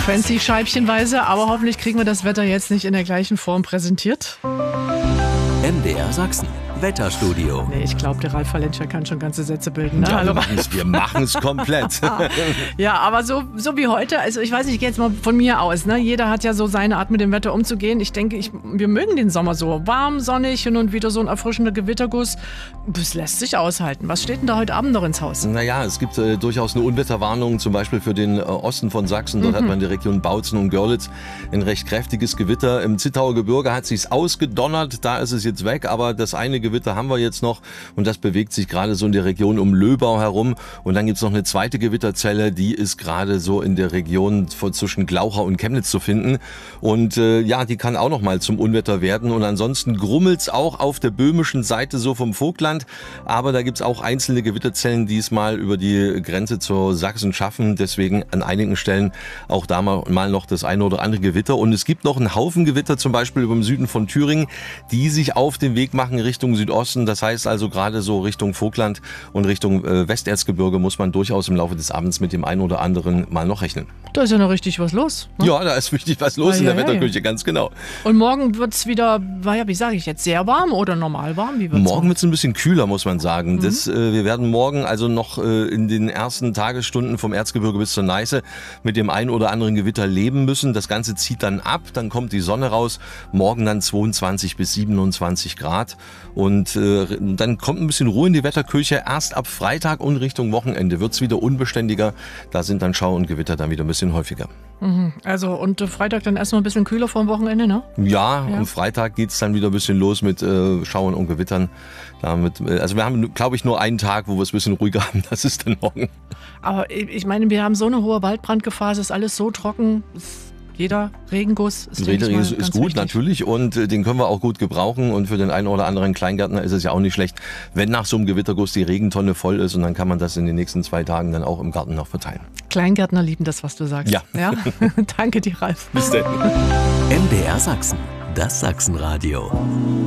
Frequency scheibchenweise, aber hoffentlich kriegen wir das Wetter jetzt nicht in der gleichen Form präsentiert. MDR Sachsen. Wetterstudio. Nee, ich glaube, der Ralf Valenscher kann schon ganze Sätze bilden. Ne? Ja, Hallo. wir machen es komplett. Ja, aber so wie heute, also ich weiß nicht, ich gehe jetzt mal von mir aus. Ne? Jeder hat ja so seine Art, mit dem Wetter umzugehen. Ich denke, wir mögen den Sommer so. Warm, sonnig, hin und wieder so ein erfrischender Gewitterguss. Das lässt sich aushalten. Was steht denn da heute Abend noch ins Haus? Naja, es gibt durchaus eine Unwetterwarnung, zum Beispiel für den Osten von Sachsen. Dort hat man in der Region Bautzen und Görlitz ein recht kräftiges Gewitter. Im Zittauer Gebirge hat es sich ausgedonnert, da ist es jetzt weg, aber das eine Gewitter haben wir jetzt noch und das bewegt sich gerade so in der Region um Löbau herum. Und dann gibt es noch eine zweite Gewitterzelle, die ist gerade so in der Region zwischen Glauchau und Chemnitz zu finden. Und ja, die kann auch noch mal zum Unwetter werden. Und ansonsten grummelt's auch auf der böhmischen Seite so vom Vogtland. Aber da gibt's auch einzelne Gewitterzellen, die es mal über die Grenze zur Sachsen schaffen. Deswegen an einigen Stellen auch da mal noch das eine oder andere Gewitter. Und es gibt noch einen Haufen Gewitter, zum Beispiel über dem Süden von Thüringen, die sich auf den Weg machen Richtung Südosten. Das heißt also gerade so Richtung Vogtland und Richtung Westerzgebirge muss man durchaus im Laufe des Abends mit dem einen oder anderen mal noch rechnen. Da ist ja noch richtig was los. Ne? Ja, da ist richtig was los in der Wetterküche, ganz genau. Und morgen wird es wieder, wie sage ich jetzt, sehr warm oder normal warm? Morgen wird es ein bisschen kühler, muss man sagen. Wir werden morgen also noch in den ersten Tagesstunden vom Erzgebirge bis zur Neiße mit dem einen oder anderen Gewitter leben müssen. Das Ganze zieht dann ab, dann kommt die Sonne raus. Morgen dann 22 bis 27 Grad. Und dann kommt ein bisschen Ruhe in die Wetterküche. Erst ab Freitag und Richtung Wochenende wird es wieder unbeständiger. Da sind dann Schauer und Gewitter dann wieder ein bisschen häufiger. Also und Freitag dann erstmal ein bisschen kühler vor dem Wochenende, ne? Ja, am Freitag geht es dann wieder ein bisschen los mit Schauern und Gewittern. Also wir haben, glaube ich, nur einen Tag, wo wir es ein bisschen ruhiger haben. Das ist dann morgen. Aber ich meine, wir haben so eine hohe Waldbrandgefahr. Es ist alles so trocken. Jeder Regenguss ist gut, wichtig. Natürlich, und den können wir auch gut gebrauchen. Und für den einen oder anderen Kleingärtner ist es ja auch nicht schlecht, wenn nach so einem Gewitterguss die Regentonne voll ist und dann kann man das in den nächsten 2 Tagen dann auch im Garten noch verteilen. Kleingärtner lieben das, was du sagst. Ja. Danke dir, Ralf. Bis dann. MDR Sachsen. Das Sachsenradio.